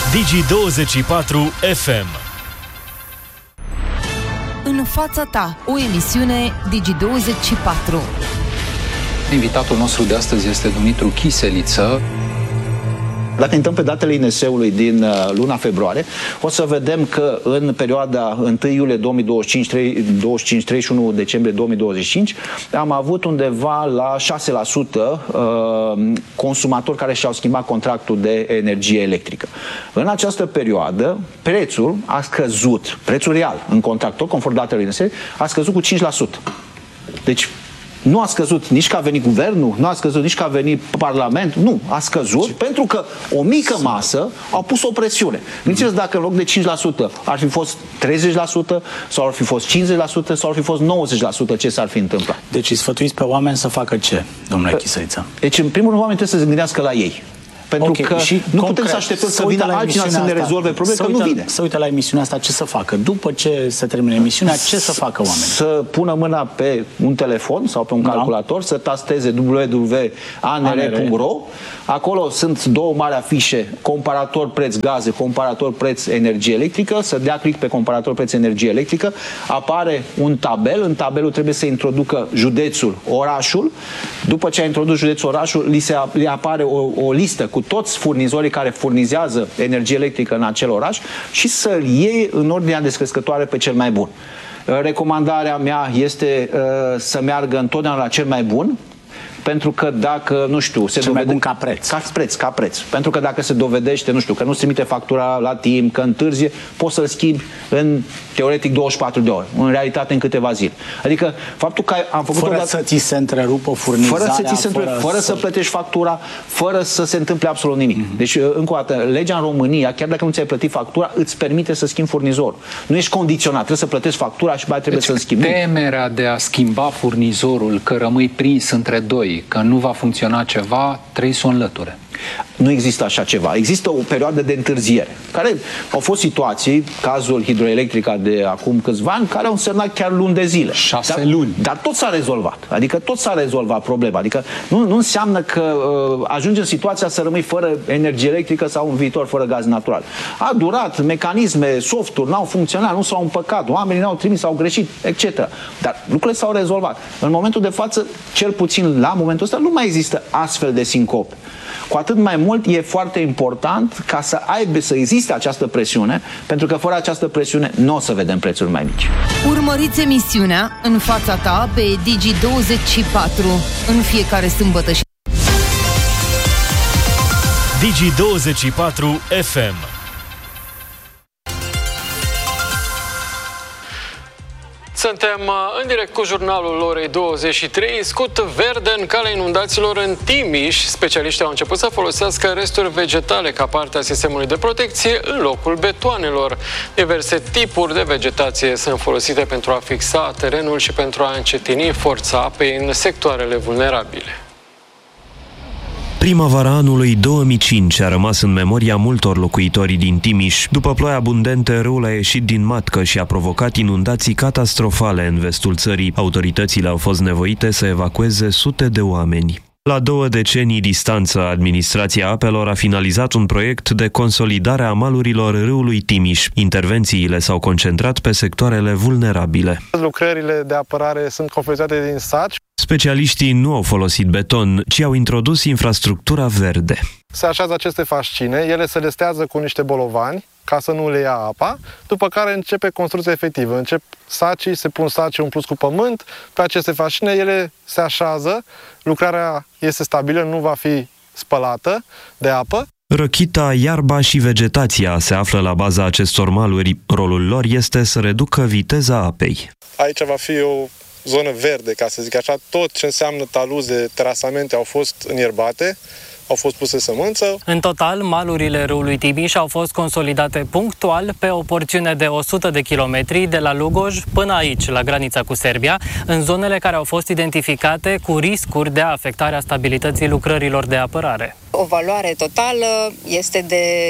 Digi24 FM. În fața ta, o emisiune Digi24. Invitatul nostru de astăzi este Dumitru Chiseliță. Dacă intrăm pe datele INS-ului din luna februarie, o să vedem că în perioada 1 iulie 2025, 31 decembrie 2025, am avut undeva la 6% consumatori care și-au schimbat contractul de energie electrică. În această perioadă, prețul a scăzut, prețul real în contractul, conform datelor INS, a scăzut cu 5%. Deci, nu a scăzut nici că a venit guvernul, nu a scăzut nici că a venit parlamentul, nu, a scăzut pentru că o mică masă au pus o presiune. Gândiți-vă dacă în loc de 5% ar fi fost 30% sau ar fi fost 50% sau ar fi fost 90%, ce s-ar fi întâmplat. Deci îi sfătuiți pe oameni să facă ce, domnule Chiseliță? Deci în primul rând oamenii trebuie să se gândească la ei. Pentru că și nu concret, putem să așteptăm să vină altcineva să ne rezolve probleme, că nu vine. Să uite la emisiunea asta, ce să facă? După ce se termine emisiunea, ce să facă oamenii? Să pună mâna pe un telefon sau pe un calculator, să tasteze www.anr.ro. Acolo sunt două mari afișe, comparator preț gaze, comparator preț energie electrică, să dea click pe comparator preț energie electrică, apare un tabel, în tabelul trebuie să introducă județul, orașul. După ce a introdus județul, orașul, li apare o listă cu toți furnizorii care furnizează energie electrică în acel oraș și să-l iei în ordinea descrescătoare pe cel mai bun. Recomandarea mea este să meargă întotdeauna la cel mai bun, pentru că dacă, nu știu, se dovedește ca preț. Pentru că dacă se dovedește, nu știu, că nu-ți trimite factura la timp, că întârzie, poți să-l schimbi în, teoretic, 24 de ore. În realitate, în câteva zile. Adică, faptul că am făcut fără să ți se întrerupă furnizarea, fără să plătești factura, fără să se întâmple absolut nimic. Deci, încă o dată, legea în România, chiar dacă nu ți-ai plătit factura, îți permite să schimbi furnizorul. Nu ești condiționat, trebuie să plătești factura și mai trebuie să-l schimbi. Temerea de a schimba furnizorul, că rămâi prins între doi, că nu va funcționa ceva, trebuie să o înlăture. Nu există așa ceva. Există o perioadă de întârziere. Care au fost situații, cazul hidroelectrica de acum câțiva ani, care au însemnat chiar luni de zile. 6 luni. Dar tot s-a rezolvat. Adică tot s-a rezolvat problema. Adică nu înseamnă că ajunge în situația să rămâi fără energie electrică sau în viitor fără gaz natural. A durat, mecanisme, softuri n-au funcționat, nu s-au împăcat, oamenii n-au trimis, au greșit, etc. Dar lucrurile s-au rezolvat. În momentul de față, cel puțin la momentul ăsta, nu mai există astfel de sincope. Cu atât mai mult e foarte important ca să existe această presiune, pentru că fără această presiune nu o să vedem prețuri mai mici. Urmăriți emisiunea În fața ta pe Digi24 în fiecare sâmbătă și Digi24 FM. Suntem în direct cu jurnalul orei 23. Scut verde în calea inundațiilor în Timiș. Specialiștii au început să folosească resturi vegetale ca parte a sistemului de protecție în locul betoanelor. Diverse tipuri de vegetație sunt folosite pentru a fixa terenul și pentru a încetini forța apei în sectoarele vulnerabile. Primăvara anului 2005 a rămas în memoria multor locuitori din Timiș. După ploi abundente, râul a ieșit din matcă și a provocat inundații catastrofale în vestul țării. Autoritățile au fost nevoite să evacueze sute de oameni. La 2 decenii distanță, administrația apelor a finalizat un proiect de consolidare a malurilor râului Timiș. Intervențiile s-au concentrat pe sectoarele vulnerabile. Lucrările de apărare sunt confezate din sat. Specialiștii nu au folosit beton, ci au introdus infrastructura verde. Se așează aceste fascine, ele se lestează cu niște bolovani ca să nu le ia apa, după care începe construcția efectivă. Încep sacii, se pun sacii umpluți cu pământ, pe aceste fascine ele se așează, lucrarea este stabilă, nu va fi spălată de apă. Răchita, iarba și vegetația se află la baza acestor maluri. Rolul lor este să reducă viteza apei. Aici va fi o zonă verde, ca să zic așa. Tot ce înseamnă taluze, terasamente au fost înierbate, au fost puse sămânță. În total, malurile râului Timiș au fost consolidate punctual pe o porțiune de 100 de kilometri de la Lugoj până aici, la granița cu Serbia, în zonele care au fost identificate cu riscuri de afectare a stabilității lucrărilor de apărare. O valoare totală este de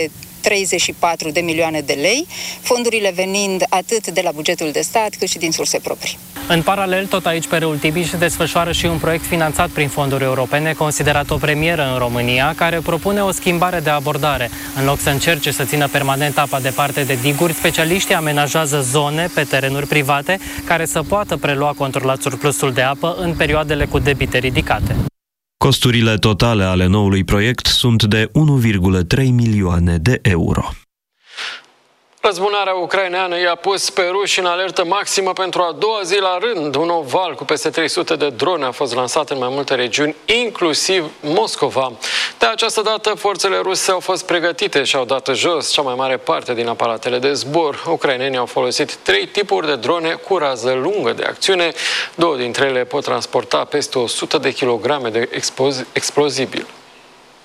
34 de milioane de lei, fondurile venind atât de la bugetul de stat cât și din surse proprii. În paralel, tot aici pe râul Tibiș desfășoară și un proiect finanțat prin fonduri europene, considerat o premieră în România, care propune o schimbare de abordare. În loc să încerce să țină permanent apa departe de diguri, specialiștii amenajează zone pe terenuri private care să poată prelua controlat surplusul de apă în perioadele cu debite ridicate. Costurile totale ale noului proiect sunt de 1,3 milioane de euro. Răzbunarea ucraineană i-a pus pe ruși în alertă maximă pentru a doua zi la rând. Un nou val cu peste 300 de drone a fost lansat în mai multe regiuni, inclusiv Moscova. De această dată, forțele ruse au fost pregătite și au dat jos cea mai mare parte din aparatele de zbor. Ucrainenii au folosit 3 tipuri de drone cu rază lungă de acțiune. 2 dintre ele pot transporta peste 100 de kilograme de explozibil.